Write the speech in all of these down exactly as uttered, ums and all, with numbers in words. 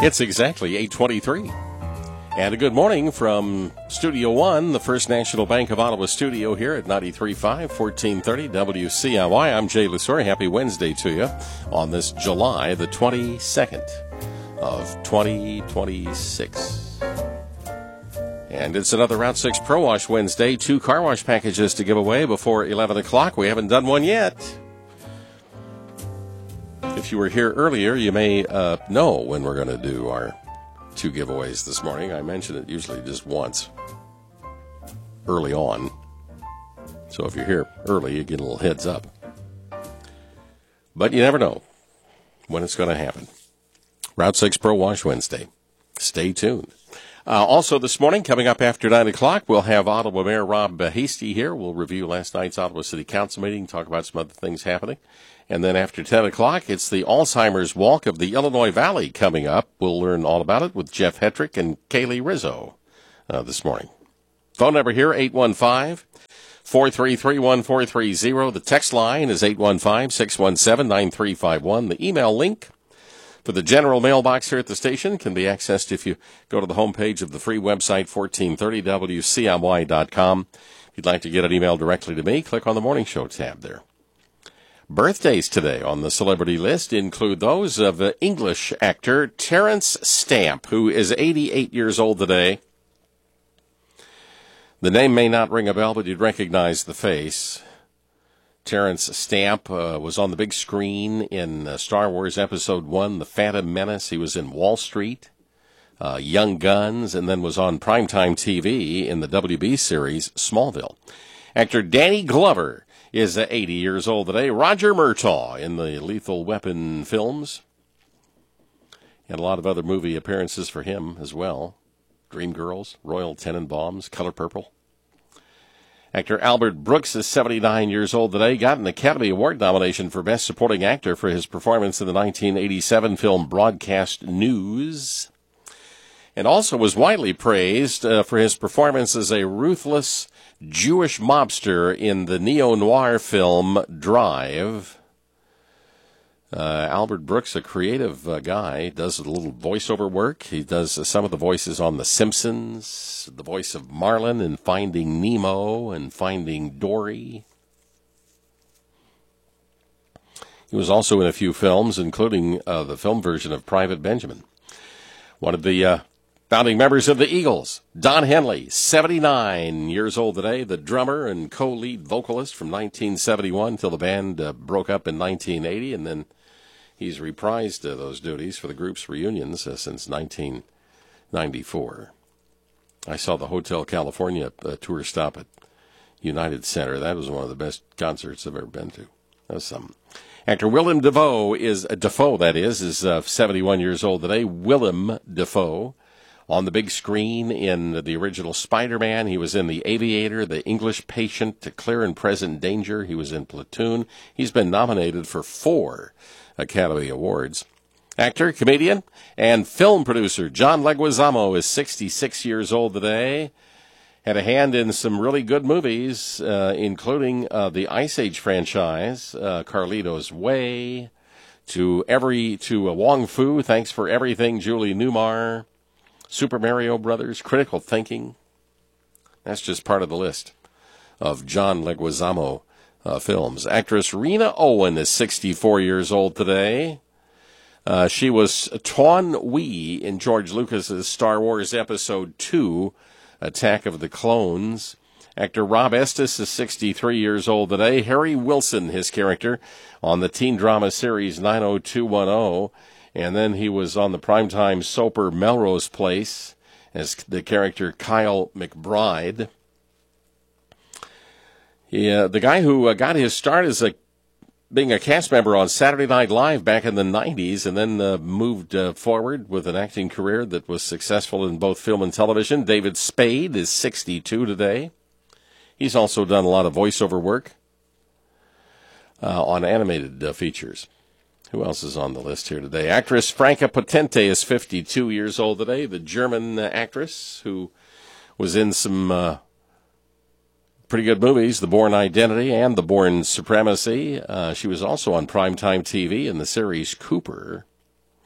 It's exactly eight twenty-three. And a good morning from Studio One, the First National Bank of Ottawa studio here at ninety-three point five, fourteen thirty W C I Y. I'm Jay Lusore. Happy Wednesday to you on this July the twenty-second of twenty twenty-six. And it's another Route six Pro Wash Wednesday. Two car wash packages to give away before eleven o'clock. We haven't done one yet. If you were here earlier, you may uh, know when we're going to do our two giveaways this morning. I mention it usually just once, early on. So if you're here early, you get a little heads up. But you never know when it's going to happen. Route six Pro Wash Wednesday. Stay tuned. Uh, also this morning, coming up after nine o'clock, we'll have Ottawa Mayor Rob Hastie here. We'll review last night's Ottawa City Council meeting, talk about some other things happening. And then after ten o'clock, it's the Alzheimer's Walk of the Illinois Valley coming up. We'll learn all about it with Jeff Hetrick and Kaylee Rizzo uh, this morning. Phone number here, eight one five, four three three, one four three zero. The text line is eight one five, six one seven, nine three five one. The email link for the general mailbox here at the station can be accessed if you go to the homepage of the free website, fourteen thirty W C I Y dot com. If you'd like to get an email directly to me, click on the Morning Show tab there. Birthdays today on the celebrity list include those of uh, English actor Terence Stamp, who is eighty-eight years old today. The name may not ring a bell, but you'd recognize the face. Terence Stamp uh, was on the big screen in uh, Star Wars Episode one, The Phantom Menace. He was in Wall Street, uh, Young Guns, and then was on primetime T V in the W B series Smallville. Actor Danny Glover is eighty years old today. Roger Murtaugh in the Lethal Weapon films. And a lot of other movie appearances for him as well. Dreamgirls, Royal Tenenbaums, Color Purple. Actor Albert Brooks is seventy-nine years old today. Got an Academy Award nomination for Best Supporting Actor for his performance in the nineteen eighty-seven film Broadcast News. And also was widely praised uh, for his performance as a ruthless Jewish mobster in the neo-noir film Drive. Uh, Albert Brooks, a creative uh, guy, does a little voiceover work. He does uh, some of the voices on The Simpsons, the voice of Marlin in Finding Nemo and Finding Dory. He was also in a few films, including uh, the film version of Private Benjamin. One of the uh, founding members of the Eagles, Don Henley, seventy-nine years old today, the drummer and co-lead vocalist from nineteen seventy-one till the band uh, broke up in nineteen eighty, and then he's reprised uh, those duties for the group's reunions uh, since nineteen ninety-four. I saw the Hotel California uh, tour stop at United Center. That was one of the best concerts I've ever been to. That was something. Actor Willem Dafoe is, uh, Dafoe that is, is uh, seventy-one years old today. Willem Dafoe. On the big screen in the original Spider-Man, he was in The Aviator, The English Patient, To Clear and Present Danger. He was in Platoon. He's been nominated for four Academy Awards. Actor, comedian, and film producer John Leguizamo is sixty-six years old today. Had a hand in some really good movies, uh, including uh, the Ice Age franchise, uh, Carlito's Way, to every to uh, Wong Fu, Thanks for Everything, Julie Newmar, Super Mario Brothers, Critical Thinking. That's just part of the list of John Leguizamo uh, films. Actress Rena Owen is sixty-four years old today. Uh, she was Taun We in George Lucas's Star Wars Episode two, Attack of the Clones. Actor Rob Estes is sixty-three years old today. Harry Wilson, his character, on the teen drama series nine oh two one oh. And then he was on the primetime soaper Melrose Place as the character Kyle McBride. He, uh, the guy who uh, got his start as a being a cast member on Saturday Night Live back in the nineties and then uh, moved uh, forward with an acting career that was successful in both film and television. David Spade is sixty-two today. He's also done a lot of voiceover work uh, on animated uh, features. Who else is on the list here today? Actress Franca Potente is fifty-two years old today, the German uh, actress who was in some uh, pretty good movies, The Bourne Identity and The Bourne Supremacy. Uh, she was also on primetime T V in the series Cooper.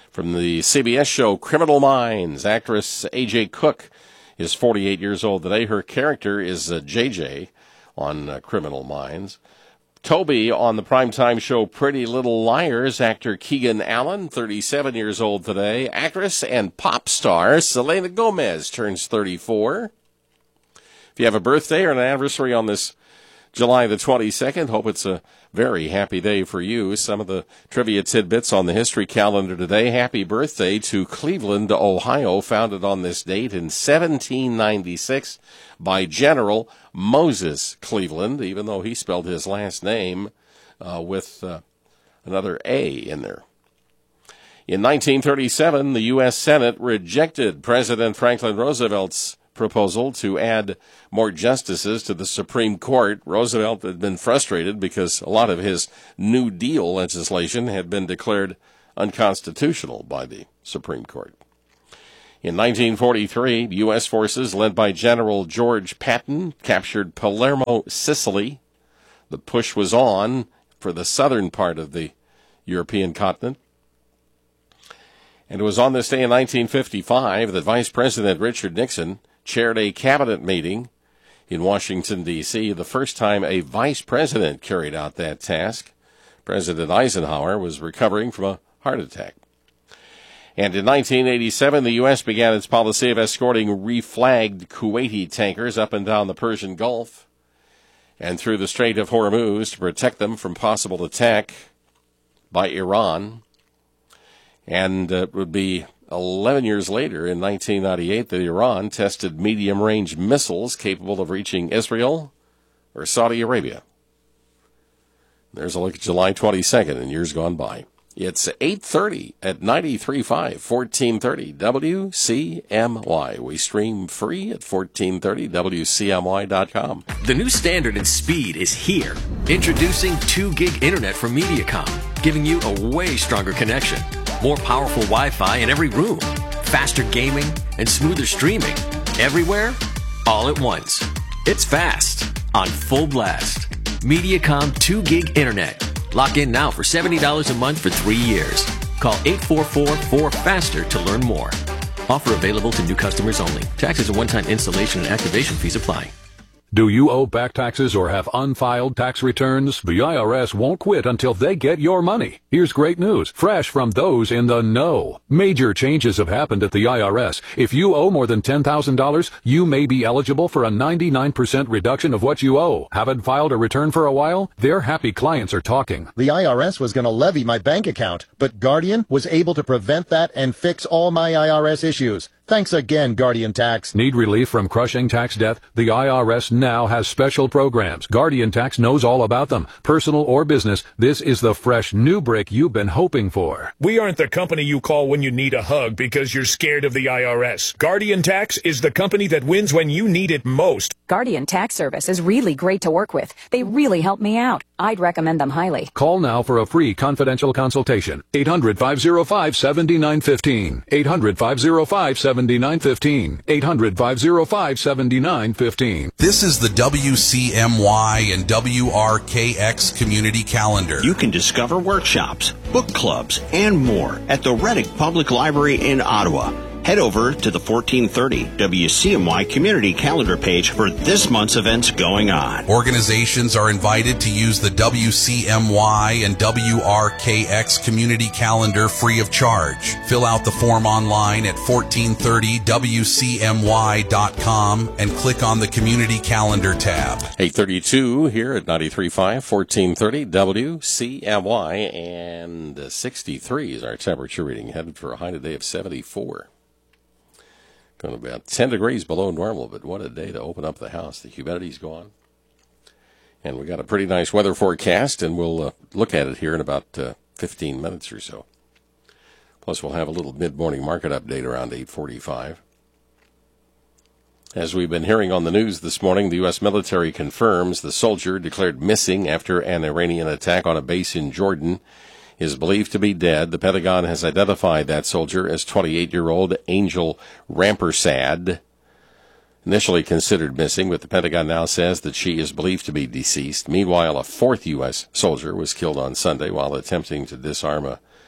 From the C B S show Criminal Minds, actress A J Cook is forty-eight years old today. Her character is uh, J J on uh, Criminal Minds. Toby on the primetime show Pretty Little Liars, actor Keegan Allen, thirty-seven years old today. Actress and pop star Selena Gomez turns thirty-four. If you have a birthday or an anniversary on this July the twenty-second, hope it's a very happy day for you. Some of the trivia tidbits on the history calendar today. Happy birthday to Cleveland, Ohio, founded on this date in seventeen ninety-six by General Moses Cleveland, even though he spelled his last name uh, with uh, another A in there. In nineteen thirty-seven, the U S Senate rejected President Franklin Roosevelt's proposal to add more justices to the Supreme Court. Roosevelt had been frustrated because a lot of his New Deal legislation had been declared unconstitutional by the Supreme Court. In nineteen forty-three, U S forces led by General George Patton captured Palermo, Sicily. The push was on for the southern part of the European continent. And it was on this day in nineteen fifty-five that Vice President Richard Nixon chaired a cabinet meeting in Washington, D C, the first time a vice president carried out that task. President Eisenhower was recovering from a heart attack. And in nineteen eighty-seven, the U S began its policy of escorting reflagged Kuwaiti tankers up and down the Persian Gulf and through the Strait of Hormuz to protect them from possible attack by Iran. And uh, it would be eleven years later, in nineteen ninety-eight, that Iran tested medium-range missiles capable of reaching Israel or Saudi Arabia. There's a look at July twenty-second and years gone by. It's eight thirty at ninety-three point five, fourteen thirty W C M Y. We stream free at fourteen thirty W C M Y dot com. The new standard in speed is here. Introducing two gig internet from Mediacom, giving you a way stronger connection. More powerful Wi-Fi in every room, faster gaming, and smoother streaming. Everywhere, all at once. It's fast, on full blast. Mediacom two gig internet. Lock in now for seventy dollars a month for three years. Call eight four four, four FASTER to learn more. Offer available to new customers only. Taxes and one-time installation and activation fees apply. Do you owe back taxes or have unfiled tax returns? The I R S won't quit until they get your money. Here's great news, fresh from those in the know. Major changes have happened at the I R S. If you owe more than ten thousand dollars, you may be eligible for a ninety-nine percent reduction of what you owe. Haven't filed a return for a while? Their happy clients are talking. The I R S was going to levy my bank account, but Guardian was able to prevent that and fix all my I R S issues. Thanks again, Guardian Tax. Need relief from crushing tax debt? The I R S now has special programs. Guardian Tax knows all about them. Personal or business, this is the fresh new brick you've been hoping for. We aren't the company you call when you need a hug because you're scared of the I R S. Guardian Tax is the company that wins when you need it most. Guardian Tax Service is really great to work with. They really help me out. I'd recommend them highly. Call now for a free confidential consultation. eight hundred, five oh five, seven nine one five. eight hundred, five oh five, seven nine one five. eight hundred, five oh five, seven nine one five. This is the W C M Y and W R K X Community Calendar. You can discover workshops, book clubs, and more at the Reddick Public Library in Ottawa. Head over to the fourteen thirty W C M Y Community Calendar page for this month's events going on. Organizations are invited to use the W C M Y and W R K X Community Calendar free of charge. Fill out the form online at fourteen thirty W C M Y dot com and click on the Community Calendar tab. eight thirty-two here at ninety-three point five, fourteen thirty W C M Y, and sixty-three is our temperature reading, headed for a high today of seventy-four. Going to be about ten degrees below normal, but what a day to open up the house. The humidity's gone. And we got a pretty nice weather forecast, and we'll uh, look at it here in about uh, fifteen minutes or so. Plus, we'll have a little mid-morning market update around eight forty-five. As we've been hearing on the news this morning, the U S military confirms the soldier declared missing after an Iranian attack on a base in Jordan is believed to be dead. The Pentagon has identified that soldier as twenty-eight-year-old Angel Rampersad, initially considered missing, but the Pentagon now says that she is believed to be deceased. Meanwhile, a fourth U S soldier was killed on Sunday while attempting to disarm a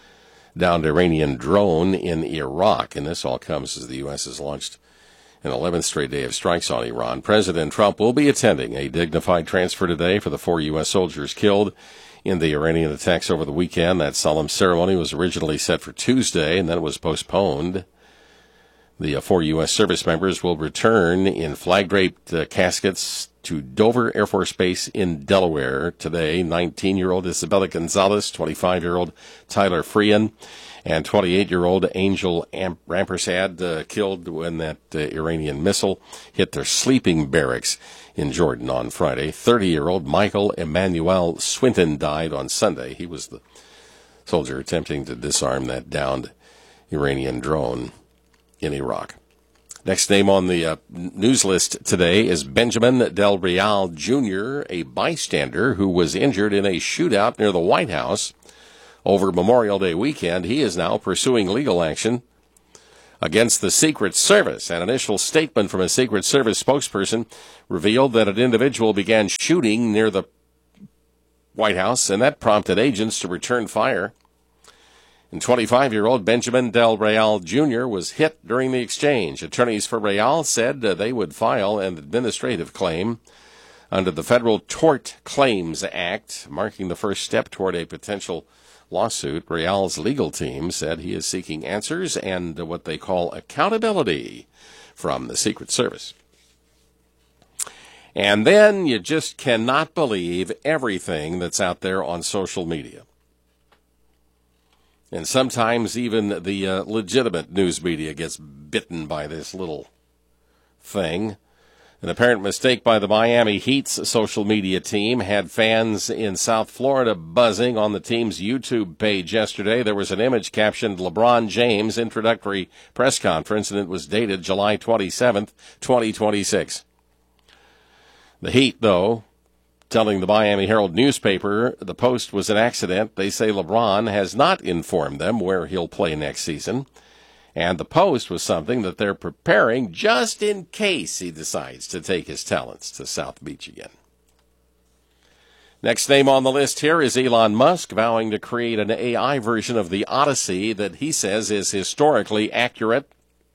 downed Iranian drone in Iraq. And this all comes as the U S has launched an eleventh straight day of strikes on Iran. President Trump will be attending a dignified transfer today for the four U S soldiers killed in the Iranian attacks over the weekend. That solemn ceremony was originally set for Tuesday, and then it was postponed. The uh, four U S service members will return in flag-draped uh, caskets to Dover Air Force Base in Delaware today. nineteen-year-old Isabella Gonzalez, twenty-five-year-old Tyler Freehan, and twenty-eight-year-old Angel Rampersad uh, killed when that uh, Iranian missile hit their sleeping barracks in Jordan on Friday. thirty-year-old Michael Emmanuel Swinton died on Sunday. He was the soldier attempting to disarm that downed Iranian drone in Iraq. Next name on the uh, news list today is Benjamin Del Real Junior, a bystander who was injured in a shootout near the White House over Memorial Day weekend. He is now pursuing legal action against the Secret Service. An initial statement from a Secret Service spokesperson revealed that an individual began shooting near the White House, and that prompted agents to return fire. And twenty-five-year-old Benjamin Del Real Junior was hit during the exchange. Attorneys for Real said uh, they would file an administrative claim under the Federal Tort Claims Act, marking the first step toward a potential lawsuit. Real's legal team said he is seeking answers and uh, what they call accountability from the Secret Service. And then you just cannot believe everything that's out there on social media. And sometimes even the uh, legitimate news media gets bitten by this little thing. An apparent mistake by the Miami Heat's social media team had fans in South Florida buzzing on the team's YouTube page yesterday. There was an image captioned LeBron James introductory press conference, and it was dated July twenty-seventh, twenty twenty-six. The Heat, though, telling the Miami Herald newspaper the post was an accident. They say LeBron has not informed them where he'll play next season, and the post was something that they're preparing just in case he decides to take his talents to South Beach again. Next name on the list here is Elon Musk, vowing to create an A I version of the Odyssey that he says is historically accurate.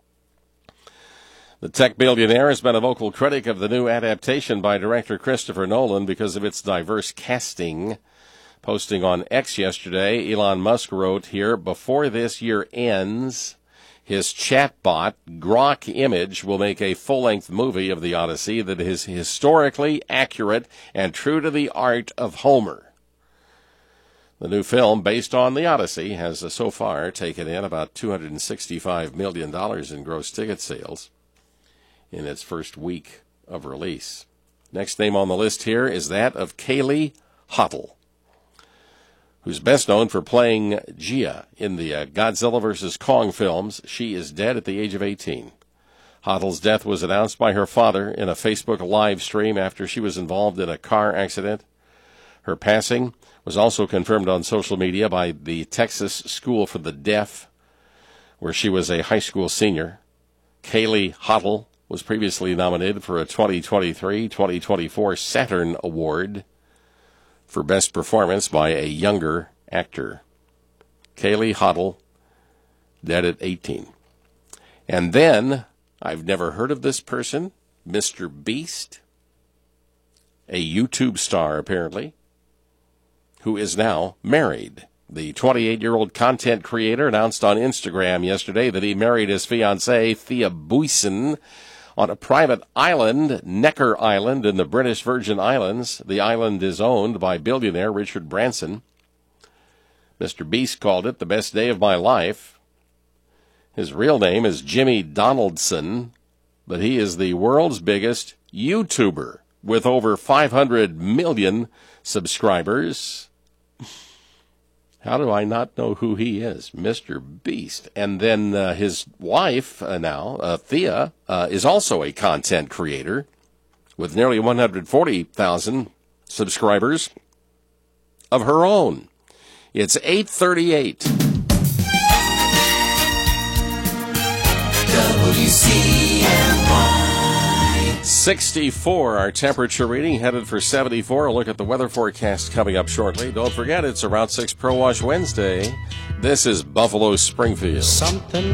The tech billionaire has been a vocal critic of the new adaptation by director Christopher Nolan because of its diverse casting. Posting on X yesterday, Elon Musk wrote here, "Before this year ends, his chatbot, Grok Image, will make a full-length movie of the Odyssey that is historically accurate and true to the art of Homer." The new film, based on the Odyssey, has uh, so far taken in about two hundred sixty-five million dollars in gross ticket sales in its first week of release. Next name on the list here is that of Kaylee Hottle, who's best known for playing Gia in the uh, Godzilla versus Kong films. She is dead at the age of eighteen. Hottle's death was announced by her father in a Facebook live stream after she was involved in a car accident. Her passing was also confirmed on social media by the Texas School for the Deaf, where she was a high school senior. Kaylee Hottle was previously nominated for a twenty twenty-three twenty twenty-four Saturn Award for Best Performance by a Younger Actor. Kaylee Hottle, dead at eighteen. And then, I've never heard of this person, Mister Beast, a YouTube star apparently, who is now married. The twenty-eight-year-old content creator announced on Instagram yesterday that he married his fiancée, Thea Boyson, on a private island, Necker Island, in the British Virgin Islands. The island is owned by billionaire Richard Branson. Mister Beast called it the best day of my life. His real name is Jimmy Donaldson, but he is the world's biggest YouTuber with over five hundred million subscribers. How do I not know who he is? Mister Beast. And then uh, his wife uh, now, uh, Thea, uh, is also a content creator with nearly one hundred forty thousand subscribers of her own. It's eight thirty-eight. W C M Y sixty-four, our temperature reading, headed for seventy-four. A look at the weather forecast coming up shortly. Don't forget, it's a Route six Pro Wash Wednesday. This is Buffalo Springfield. Something